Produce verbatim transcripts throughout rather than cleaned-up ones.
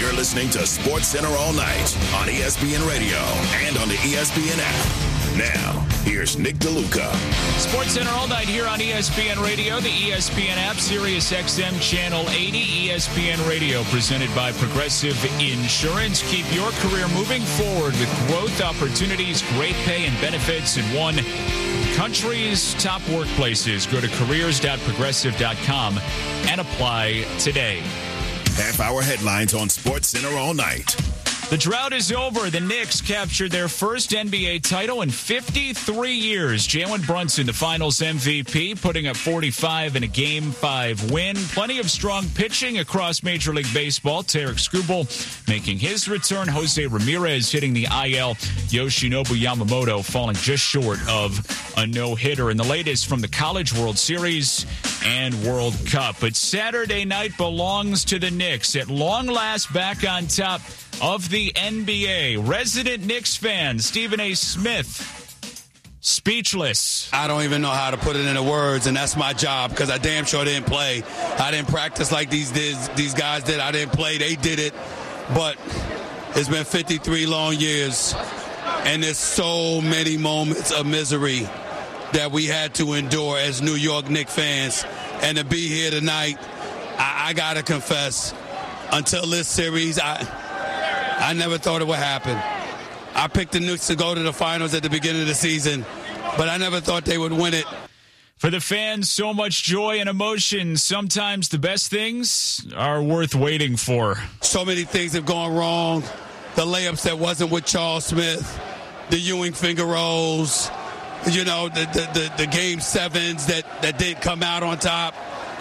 You're listening to Sports Center all night on E S P N Radio and on the E S P N app. Now, here's Nick DeLuca. Sports Center all night here on E S P N Radio, the E S P N app, Sirius X M Channel eighty, E S P N Radio, presented by Progressive Insurance. Keep your career moving forward with growth opportunities, great pay, and benefits in one country's top workplaces. Go to careers dot progressive dot com and apply today. Half-hour headlines on Sports Center all night. The drought is over. The Knicks captured their first N B A title in fifty-three years. Jalen Brunson, the finals M V P, putting up forty-five in a Game five win. Plenty of strong pitching across Major League Baseball. Tarek Skubal making his return. Jose Ramirez hitting the I L. Yoshinobu Yamamoto falling just short of a no-hitter. And the latest from the College World Series and World Cup. But Saturday night belongs to the Knicks. At long last, back on top of the N B A. Resident Knicks fan Stephen A. Smith, speechless. I don't even know how to put it into words, and that's my job because I damn sure didn't play. I didn't practice like these did, these guys did. I didn't play. They did it. But it's been fifty-three long years, and there's so many moments of misery that we had to endure as New York Knicks fans. And to be here tonight, I, I got to confess, until this series, I... I never thought it would happen. I picked the Knicks to go to the finals at the beginning of the season, but I never thought they would win it. For the fans, so much joy and emotion. Sometimes the best things are worth waiting for. So many things have gone wrong. The layups that wasn't with Charles Smith, the Ewing finger rolls, you know, the, the, the, the game sevens that, that didn't come out on top.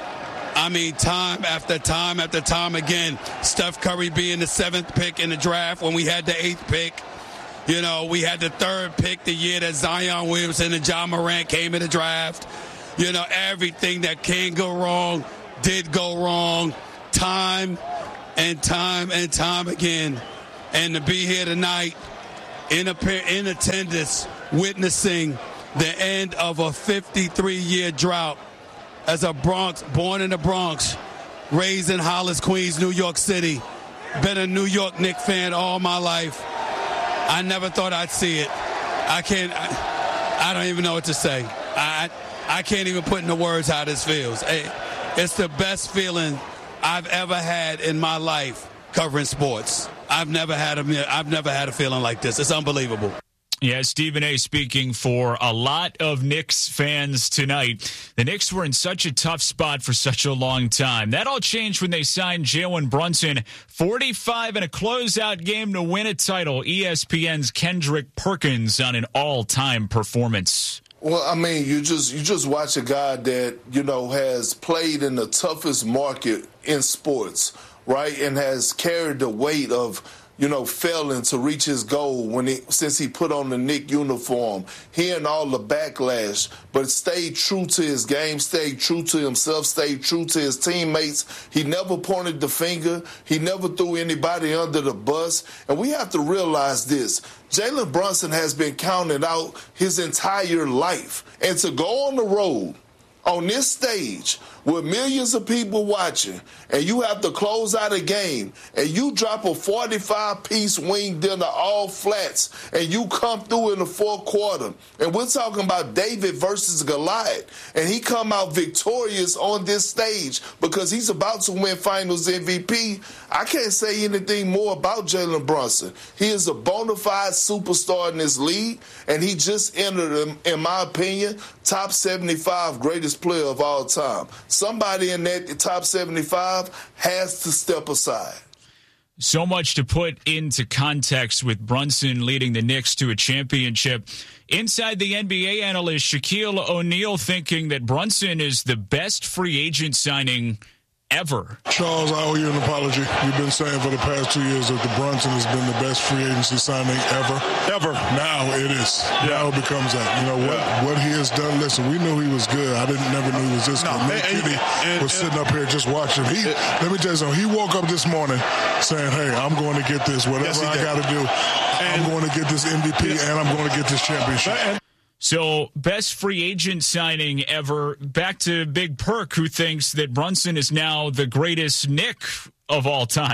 I mean, time after time after time again, Steph Curry being the seventh pick in the draft when we had the eighth pick. You know, we had the third pick the year that Zion Williamson and John Morant came in the draft. You know, everything that can go wrong did go wrong time and time and time again. And to be here tonight in, a, in attendance, witnessing the end of a fifty-three-year drought, as a Bronx, born in the Bronx, raised in Hollis, Queens, New York City, been a New York Knicks fan all my life. I never thought I'd see it. I can't, I, I don't even know what to say. I I can't even put into words how this feels. It's the best feeling I've ever had in my life covering sports. I've never had a, I've never had a feeling like this. It's unbelievable. Yeah, Stephen A. speaking for a lot of Knicks fans tonight. The Knicks were in such a tough spot for such a long time. That all changed when they signed Jalen Brunson, forty-five in a closeout game to win a title. E S P N's Kendrick Perkins on an all-time performance. Well, I mean, you just you just watch a guy that, you know, has played in the toughest market in sports, right, and has carried the weight of, you know, failing to reach his goal when he, since he put on the Knicks uniform, hearing all the backlash, but stayed true to his game, stayed true to himself, stayed true to his teammates. He never pointed the finger. He never threw anybody under the bus. And we have to realize this. Jalen Brunson has been counted out his entire life. And to go on the road on this stage with millions of people watching, and you have to close out a game, and you drop a forty-five piece wing dinner all flats, and you come through in the fourth quarter, and we're talking about David versus Goliath, and he come out victorious on this stage because he's about to win Finals M V P. I can't say anything more about Jalen Brunson. He is a bona fide superstar in this league, and he just entered, in my opinion, top seventy-five greatest player of all time. Somebody in that top seventy-five has to step aside. So much to put into context with Brunson leading the Knicks to a championship. Inside the N B A analyst Shaquille O'Neal thinking that Brunson is the best free agent signing ever. Charles, I owe you an apology. You've been saying for the past two years that the Brunson has been the best free agency signing ever. Ever. Now it is. Yeah. Now it becomes that. You know, what yeah. what he has done, listen, we knew he was good. I didn't never knew he was this good. No, and, Kitty and, was and, sitting up here just watching. He, it, let me tell you something. He woke up this morning saying, hey, I'm going to get this. Whatever yes, I got to do, and, I'm going to get this M V P yeah. and I'm going to get this championship. And, So, best free agent signing ever. Back to Big Perk, who thinks that Brunson is now the greatest Knick of all time.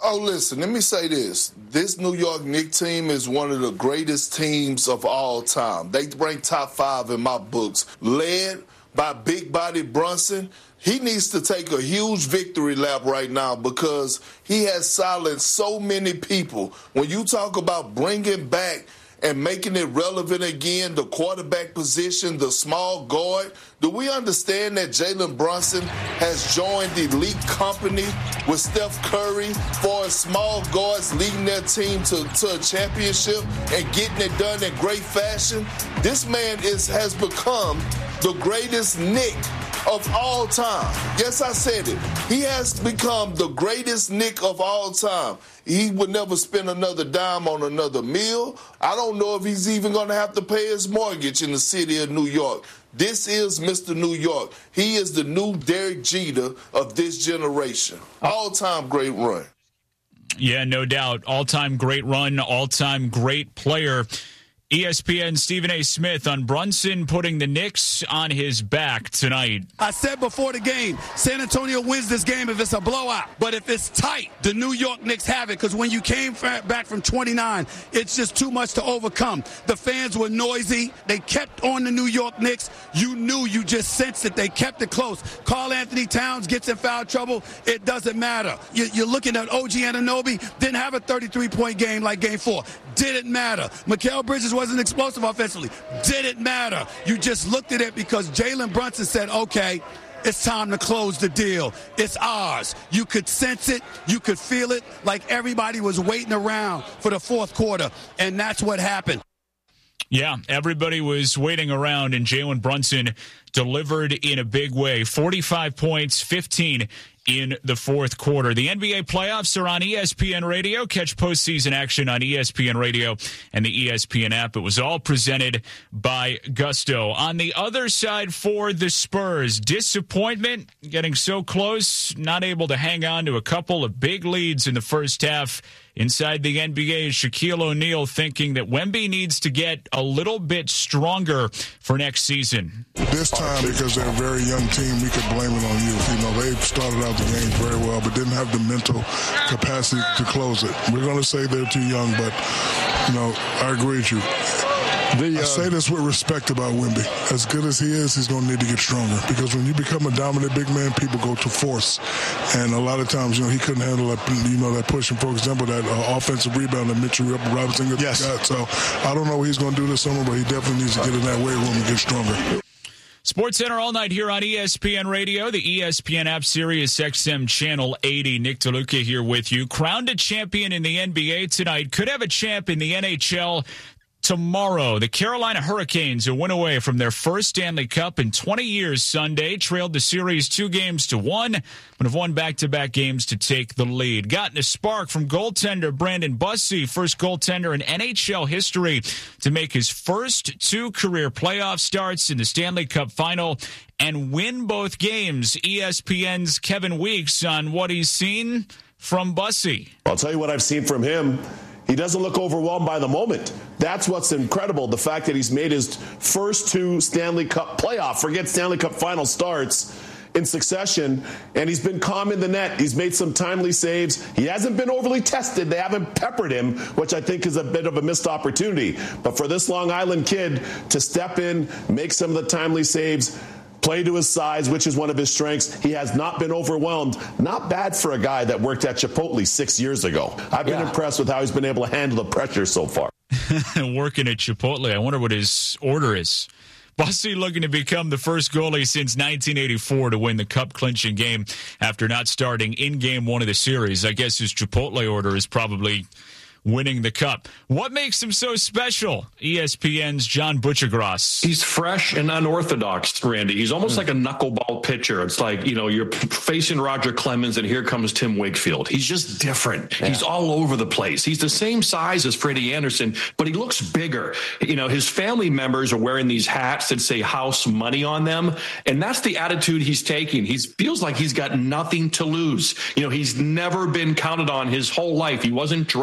Oh, listen, let me say this. This New York Knicks team is one of the greatest teams of all time. They rank top five in my books. Led by big body Brunson. He needs to take a huge victory lap right now because he has silenced so many people. When you talk about bringing back and making it relevant again, the quarterback position, the small guard, do we understand that Jalen Brunson has joined the elite company with Steph Curry for small guards leading their team to, to a championship and getting it done in great fashion? This man is has become the greatest Knick of all time. Yes, I said it. He has become the greatest Knick of all time. He would never spend another dime on another meal. I don't know if he's even going to have to pay his mortgage in the city of New York. This is Mister New York. He is the new Derek Jeter of this generation. All-time great run. Yeah, no doubt. All-time great run, all-time great player. E S P N Stephen A. Smith on Brunson putting the Knicks on his back tonight. I said before the game, San Antonio wins this game if it's a blowout. But if it's tight, the New York Knicks have it because when you came back from twenty-nine, it's just too much to overcome. The fans were noisy. They kept on the New York Knicks. You knew, you just sensed it. They kept it close. Karl Anthony Towns gets in foul trouble. It doesn't matter. You're looking at O G Anunoby, didn't have a thirty-three point game like game four. Didn't matter. Mikal Bridges wasn't explosive offensively. Didn't matter. You just looked at it because Jalen Brunson said, okay, it's time to close the deal. It's ours. You could sense it. You could feel it, like everybody was waiting around for the fourth quarter, and that's what happened. Yeah, everybody was waiting around, and Jalen Brunson delivered in a big way. forty-five points, fifteen in the fourth quarter. The N B A playoffs are on E S P N Radio. Catch postseason action on E S P N Radio and the E S P N app. It was all presented by Gusto. On the other side for the Spurs, disappointment, getting so close, not able to hang on to a couple of big leads in the first half. Inside the N B A, Shaquille O'Neal thinking that Wemby needs to get a little bit stronger for next season. This time, because they're a very young team, we could blame it on you. You know, they started out the game very well, but didn't have the mental capacity to close it. We're going to say they're too young, but, you know, I agree with you. The, uh, I say this with respect about Wemby. As good as he is, he's going to need to get stronger because when you become a dominant big man, people go to force. And a lot of times, you know, he couldn't handle that, you know, that push. And, for example, that uh, offensive rebound that Mitchell Robinson got. Yes. So I don't know what he's going to do this summer, but he definitely needs to get in that weight room and get stronger. Sports Center all night here on E S P N Radio, the E S P N app, Sirius X M Channel eighty. Nick DeLuca here with you. Crowned a champion in the N B A tonight. Could have a champ in the N H L tomorrow. The Carolina Hurricanes, who went away from their first Stanley Cup in twenty years Sunday, trailed the series two games to one, but have won back-to-back games to take the lead. Gotten a spark from goaltender Brandon Bussi, first goaltender in N H L history to make his first two career playoff starts in the Stanley Cup final and win both games. E S P N's Kevin Weeks on what he's seen from Bussi. I'll tell you what I've seen from him. He doesn't look overwhelmed by the moment. That's what's incredible, the fact that he's made his first two Stanley Cup playoff, forget Stanley Cup final starts, in succession, and he's been calm in the net. He's made some timely saves. He hasn't been overly tested. They haven't peppered him, which I think is a bit of a missed opportunity. But for this Long Island kid to step in, make some of the timely saves, play to his size, which is one of his strengths. He has not been overwhelmed. Not bad for a guy that worked at Chipotle six years ago. I've been yeah. impressed with how he's been able to handle the pressure so far. Working at Chipotle, I wonder what his order is. Bussi looking to become the first goalie since nineteen eighty-four to win the cup-clinching game after not starting in game one of the series. I guess his Chipotle order is probably winning the cup. What makes him so special? E S P N's John Butchergross. He's fresh and unorthodox, Randy. He's almost mm. like a knuckleball pitcher. It's like, you know, you're facing Roger Clemens and here comes Tim Wakefield. He's just different. Yeah. He's all over the place. He's the same size as Freddie Anderson, but he looks bigger. You know, his family members are wearing these hats that say house money on them, and that's the attitude he's taking. He feels like he's got nothing to lose. You know, he's never been counted on his whole life. He wasn't drafted.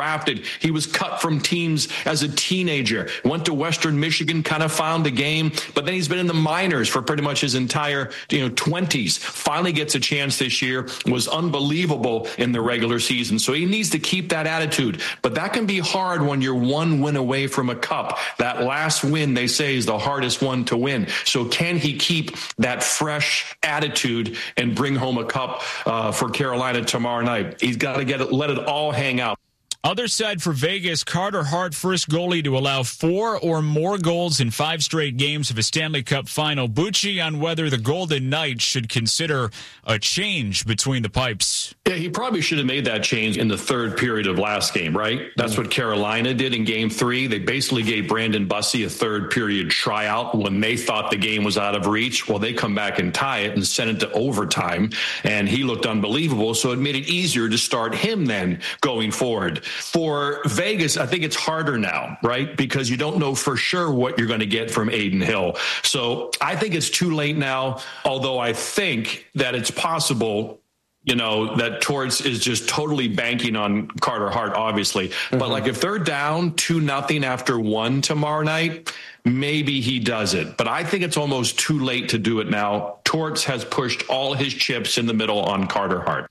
He was cut from teams as a teenager, went to Western Michigan, kind of found a game, but then he's been in the minors for pretty much his entire, you know, twenties. Finally gets a chance this year, was unbelievable in the regular season. So he needs to keep that attitude. But that can be hard when you're one win away from a cup. That last win, they say, is the hardest one to win. So can he keep that fresh attitude and bring home a cup uh, for Carolina tomorrow night? He's got to get it, let it all hang out. Other side for Vegas, Carter Hart, first goalie to allow four or more goals in five straight games of a Stanley Cup final. Bucci on whether the Golden Knights should consider a change between the pipes. Yeah, he probably should have made that change in the third period of last game, right? That's what Carolina did in game three. They basically gave Brandon Bussey a third period tryout when they thought the game was out of reach. Well, they come back and tie it and send it to overtime, and he looked unbelievable. So it made it easier to start him then going forward. For Vegas, I think it's harder now, right? Because you don't know for sure what you're going to get from Adin Hill. So I think it's too late now, although I think that it's possible, you know, that Torts is just totally banking on Carter Hart, obviously. Mm-hmm. But like if they're down two nothing after one tomorrow night, maybe he does it. But I think it's almost too late to do it now. Torts has pushed all his chips in the middle on Carter Hart.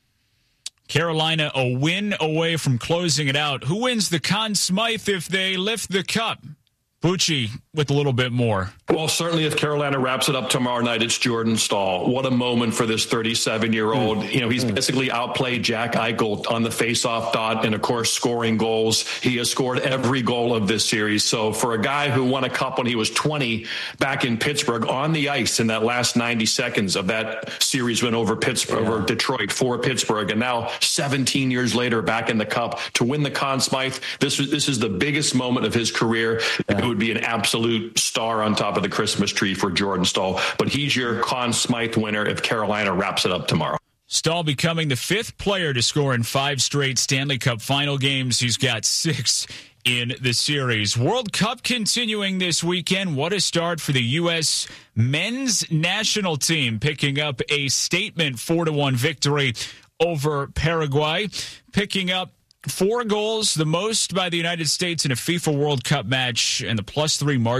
Carolina a win away from closing it out. Who wins the Conn Smythe if they lift the cup? Bucci with a little bit more. Well, certainly if Carolina wraps it up tomorrow night, it's Jordan Staal. What a moment for this thirty-seven-year-old. Mm. You know, he's mm. basically outplayed Jack Eichel on the faceoff dot and, of course, scoring goals. He has scored every goal of this series. So for a guy who won a cup when he was twenty back in Pittsburgh on the ice in that last ninety seconds of that series win over Pittsburgh, yeah. over Detroit for Pittsburgh, and now seventeen years later back in the cup to win the Conn Smythe, this, this is the biggest moment of his career. Yeah. It would be an absolute star on top of the Christmas tree for Jordan Staal. But he's your Conn Smythe winner if Carolina wraps it up tomorrow. Staal becoming the fifth player to score in five straight Stanley Cup final games. He's got six in the series. World Cup continuing this weekend. What a start for the U S men's national team, picking up a statement four to one victory over Paraguay, picking up four goals, the most by the United States in a FIFA World Cup match, and the plus three margin.